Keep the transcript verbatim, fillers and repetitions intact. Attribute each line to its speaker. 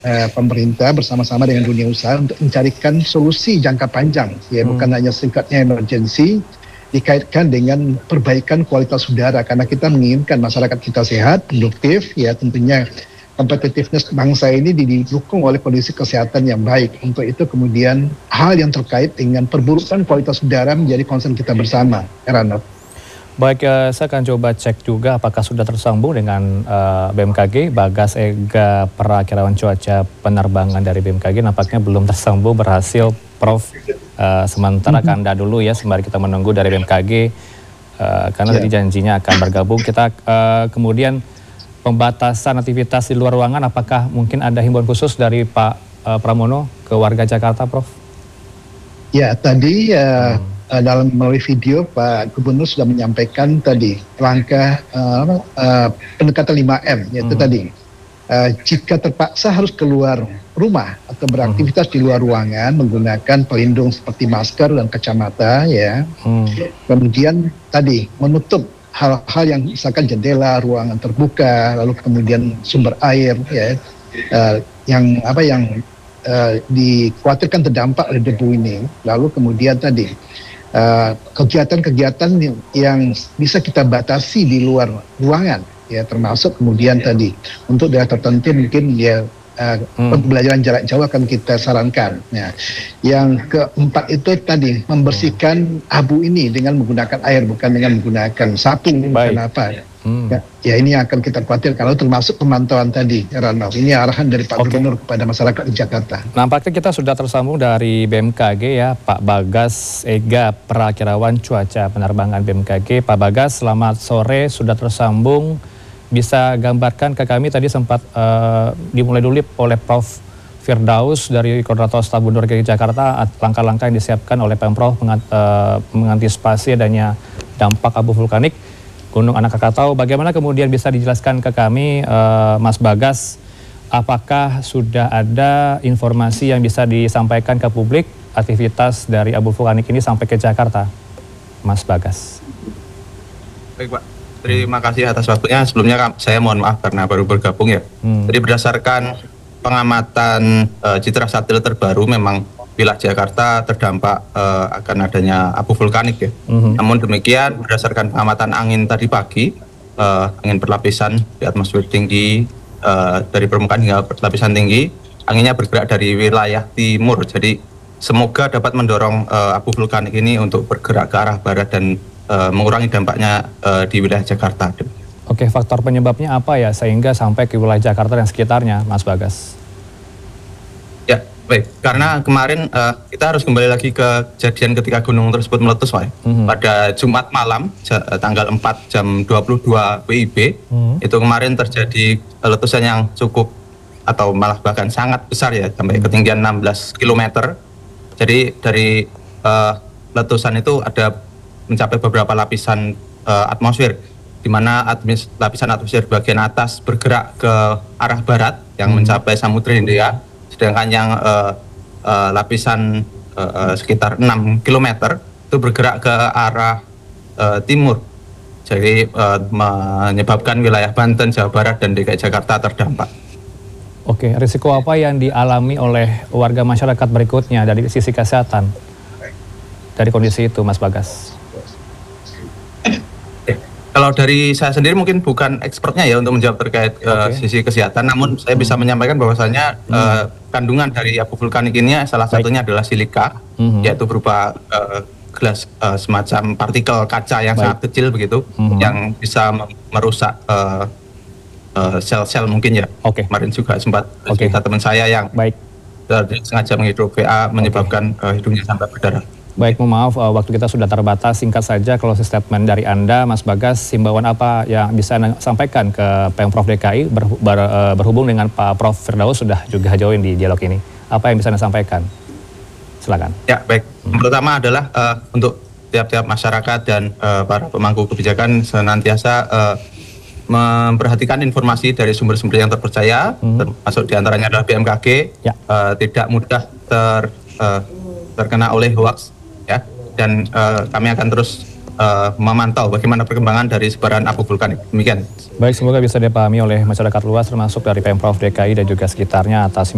Speaker 1: uh, pemerintah bersama-sama dengan dunia usaha untuk mencarikan solusi jangka panjang, ya hmm. bukan hanya sifatnya emergensi, dikaitkan dengan perbaikan kualitas udara, karena kita menginginkan masyarakat kita sehat, produktif, ya tentunya kompetitiveness bangsa ini didukung oleh kondisi kesehatan yang baik. Untuk itu kemudian hal yang terkait dengan perburukan kualitas udara menjadi concern kita bersama, Heranov.
Speaker 2: Baik, uh, saya akan coba cek juga apakah sudah tersambung dengan uh, B M K G, Bagas Ega Perakirawan Cuaca Penerbangan dari B M K G. Nampaknya belum tersambung, berhasil Prof. Uh, sementara mm-hmm. Kanda dulu ya, sembari kita menunggu dari B M K G, uh, karena yeah. tadi janjinya akan bergabung. Kita uh, kemudian pembatasan aktivitas di luar ruangan, apakah mungkin ada himbauan khusus dari Pak uh, Pramono ke warga Jakarta, Prof?
Speaker 1: Ya, tadi uh, hmm. uh, dalam melalui video Pak Gubernur sudah menyampaikan tadi langkah uh, uh, pendekatan lima M, yaitu hmm. tadi uh, jika terpaksa harus keluar rumah atau beraktivitas hmm. di luar ruangan menggunakan pelindung seperti masker dan kacamata, ya. Hmm. Kemudian tadi menutup hal-hal yang misalkan jendela, ruangan terbuka, lalu kemudian sumber air, ya, uh, yang apa yang uh, dikhawatirkan terdampak oleh debu ini. Lalu kemudian tadi uh, kegiatan-kegiatan yang, yang bisa kita batasi di luar ruangan, ya, termasuk kemudian tadi untuk daerah tertentu mungkin ya uh, hmm. pembelajaran jarak jauh akan kita sarankan. Ya. Yang keempat itu tadi membersihkan abu ini dengan menggunakan air, bukan dengan menggunakan sapu. Kenapa? Hmm. Ya, ya ini akan kita khawatir kalau termasuk pemantauan tadi, Heranov. Ini arahan dari Pak okay. Gubernur kepada masyarakat di Jakarta.
Speaker 2: Nampaknya kita sudah tersambung dari B M K G ya, Pak Bagas Ega Perakirawan Cuaca Penerbangan B M K G. Pak Bagas, selamat sore, sudah tersambung. Bisa gambarkan ke kami, tadi sempat uh, dimulai dulu oleh Prof Firdaus dari Koordinator Staf Gubernur D K I Jakarta, langkah-langkah yang disiapkan oleh Pemprov mengant, uh, mengantisipasi adanya dampak abu vulkanik Gunung Anak Krakatau. Bagaimana kemudian bisa dijelaskan ke kami, uh, Mas Bagas, apakah sudah ada informasi yang bisa disampaikan ke publik aktivitas dari abu vulkanik ini sampai ke Jakarta, Mas Bagas?
Speaker 3: Baik, Pak. Terima kasih atas waktunya. Sebelumnya saya mohon maaf karena baru bergabung ya. Hmm. Jadi berdasarkan pengamatan uh, citra satelit terbaru, memang wilayah Jakarta terdampak uh, akan adanya abu vulkanik ya. Hmm. Namun demikian berdasarkan pengamatan angin tadi pagi, uh, angin berlapisan di atmosfer tinggi uh, dari permukaan hingga berlapisan tinggi, anginnya bergerak dari wilayah timur. Jadi semoga dapat mendorong uh, abu vulkanik ini untuk bergerak ke arah barat dan Uh, mengurangi dampaknya uh, di wilayah Jakarta.
Speaker 2: Oke, faktor penyebabnya apa ya sehingga sampai ke wilayah Jakarta dan sekitarnya, Mas Bagas?
Speaker 3: Ya, baik. Karena kemarin uh, kita harus kembali lagi ke kejadian ketika gunung tersebut meletus, Pak. Mm-hmm. Pada Jumat malam, j- tanggal empat jam dua puluh dua W I B, mm-hmm. itu kemarin terjadi letusan yang cukup atau malah bahkan sangat besar ya, sampai mm-hmm. ketinggian enam belas kilometer. Jadi dari uh, letusan itu ada mencapai beberapa lapisan uh, atmosfer, di mana atmos, lapisan atmosfer bagian atas bergerak ke arah barat yang hmm. mencapai Samudra Hindia, sedangkan yang uh, uh, lapisan uh, uh, sekitar enam kilometer itu bergerak ke arah uh, timur, jadi uh, menyebabkan wilayah Banten, Jawa Barat, dan D K I Jakarta terdampak.
Speaker 2: Oke, risiko apa yang dialami oleh warga masyarakat berikutnya dari sisi kesehatan dari kondisi itu, Mas Bagas?
Speaker 3: Kalau dari saya sendiri mungkin bukan expertnya ya untuk menjawab terkait uh, okay. sisi kesehatan, namun saya bisa hmm. menyampaikan bahwasanya hmm. uh, kandungan dari abu vulkanik ini salah Baik. satunya adalah silika, hmm. yaitu berupa uh, gelas uh, semacam partikel kaca yang Baik. sangat kecil begitu, hmm. yang bisa merusak uh, uh, sel-sel mungkin ya.
Speaker 2: Okay.
Speaker 3: Kemarin juga sempat okay. cerita teman saya yang
Speaker 2: Baik.
Speaker 3: sengaja menghirup V A menyebabkan okay. uh, hidungnya sampai berdarah.
Speaker 2: Baik, mohon maaf, uh, waktu kita sudah terbatas. Singkat saja, closing statement dari Anda, Mas Bagas, himbauan apa yang bisa Anda sampaikan ke Pemprov D K I ber, ber, uh, berhubung dengan Pak Prof Firdaus sudah juga join di dialog ini. Apa yang bisa Anda sampaikan? Silakan.
Speaker 3: Ya, baik. Hmm. Pertama adalah uh, untuk tiap-tiap masyarakat dan uh, para pemangku kebijakan senantiasa uh, memperhatikan informasi dari sumber-sumber yang terpercaya, hmm. termasuk diantaranya adalah B M K G, ya. uh, tidak mudah ter, uh, terkena oleh hoax. Ya, dan uh, kami akan terus uh, memantau bagaimana perkembangan dari sebaran abu vulkanik. Demikian.
Speaker 2: Baik, semoga bisa dipahami oleh masyarakat luas termasuk dari Pemprov D K I dan juga sekitarnya atas